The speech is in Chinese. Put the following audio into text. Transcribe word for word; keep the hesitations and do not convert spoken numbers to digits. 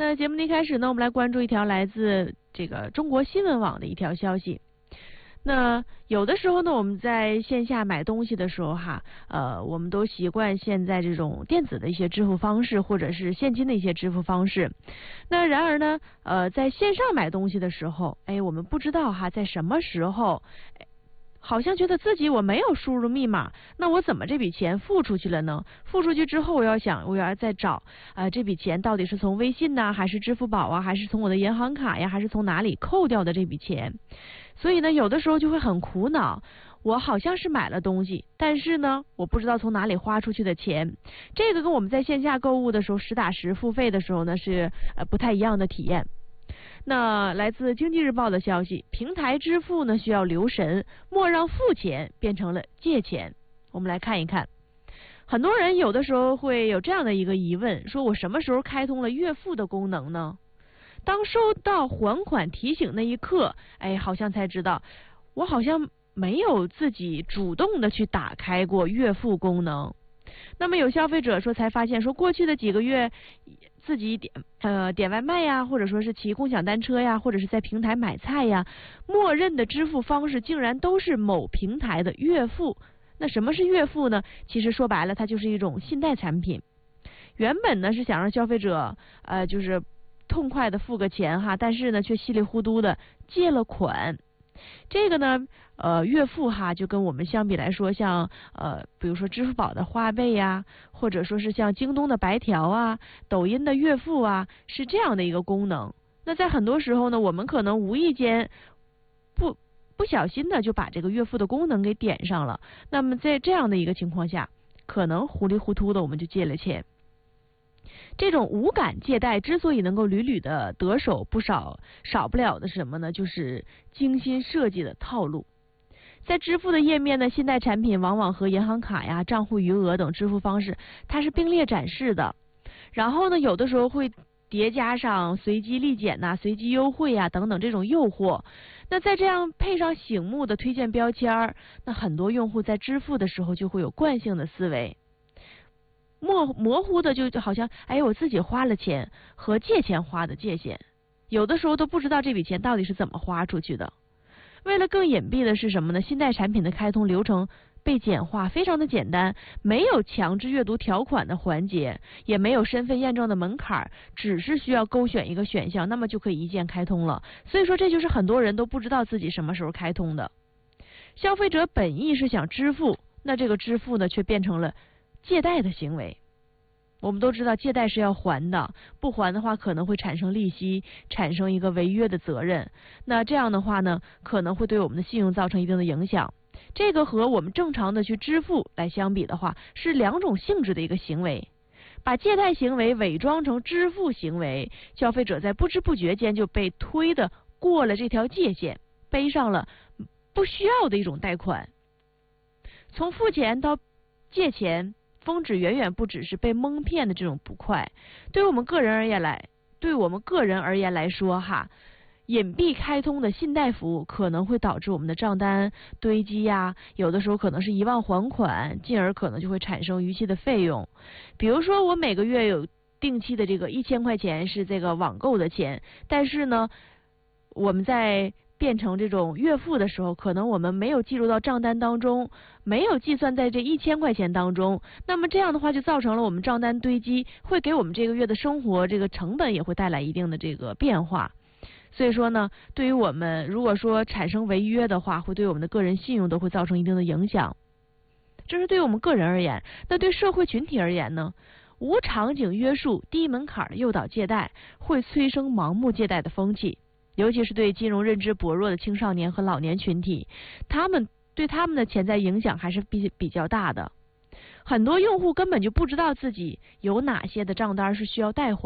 那节目的一开始呢，我们来关注一条来自这个中国新闻网的一条消息。那有的时候呢，我们在线下买东西的时候哈，呃，我们都习惯现在这种电子的一些支付方式，或者是现金的一些支付方式。那然而呢，呃，在线上买东西的时候，哎，我们不知道哈，在什么时候，好像觉得自己我没有输入密码，那我怎么这笔钱付出去了呢？付出去之后，我要想，我要再找啊、呃，这笔钱到底是从微信呐，还是支付宝啊，还是从我的银行卡呀，还是从哪里扣掉的这笔钱？所以呢，有的时候就会很苦恼，我好像是买了东西，但是呢，我不知道从哪里花出去的钱。这个跟我们在线下购物的时候实打实付费的时候呢，是呃不太一样的体验。那来自经济日报的消息，平台支付呢需要留神，莫让付钱变成了借钱。我们来看一看，很多人有的时候会有这样的一个疑问，说我什么时候开通了月付的功能呢？当收到还款提醒那一刻，哎，好像才知道，我好像没有自己主动的去打开过月付功能。那么有消费者说才发现，说过去的几个月自己点呃点外卖呀，或者说是骑共享单车呀，或者是在平台买菜呀，默认的支付方式竟然都是某平台的月付。那什么是月付呢？其实说白了，它就是一种信贷产品。原本呢是想让消费者呃就是痛快的付个钱哈，但是呢却稀里糊涂的借了款。这个呢呃月付哈，就跟我们相比来说，像呃比如说支付宝的花呗呀，或者说是像京东的白条啊，抖音的月付啊，是这样的一个功能。那在很多时候呢，我们可能无意间不不小心的就把这个月付的功能给点上了，那么在这样的一个情况下，可能糊里糊涂的我们就借了钱。这种无感借贷之所以能够屡屡的得手，不少少不了的是什么呢？就是精心设计的套路。在支付的页面呢，信贷产品往往和银行卡呀、账户余额等支付方式，它是并列展示的。然后呢，有的时候会叠加上随机立减呐、随机优惠呀等等这种诱惑。那再这样配上醒目的推荐标签儿，那很多用户在支付的时候就会有惯性的思维。模模糊的就好像，哎，我自己花了钱和借钱花的界限，有的时候都不知道这笔钱到底是怎么花出去的。为了更隐蔽的是什么呢？信贷产品的开通流程被简化，非常的简单，没有强制阅读条款的环节，也没有身份验证的门槛，只是需要勾选一个选项，那么就可以一键开通了。所以说，这就是很多人都不知道自己什么时候开通的。消费者本意是想支付，那这个支付呢，却变成了借贷的行为。我们都知道借贷是要还的，不还的话可能会产生利息，产生一个违约的责任。那这样的话呢，可能会对我们的信用造成一定的影响。这个和我们正常的去支付来相比的话，是两种性质的一个行为。把借贷行为伪装成支付行为，消费者在不知不觉间就被推的过了这条界限，背上了不需要的一种贷款。从付钱到借钱，峰值远远不只是被蒙骗的这种不快。对我们个人而言来，对我们个人而言来说哈，隐蔽开通的信贷服务可能会导致我们的账单堆积呀，有的时候可能是遗忘还款，进而可能就会产生逾期的费用。比如说我每个月有定期的这个一千块钱是这个网购的钱，但是呢，我们在变成这种月付的时候，可能我们没有计入到账单当中，没有计算在这一千块钱当中，那么这样的话就造成了我们账单堆积，会给我们这个月的生活这个成本也会带来一定的这个变化。所以说呢，对于我们如果说产生违约的话，会对我们的个人信用都会造成一定的影响。这是对于我们个人而言。那对社会群体而言呢？无场景约束、低门槛诱导借贷，会催生盲目借贷的风气。尤其是对金融认知薄弱的青少年和老年群体，他们对他们的潜在影响还是比比较大的。很多用户根本就不知道自己有哪些的账单是需要代还。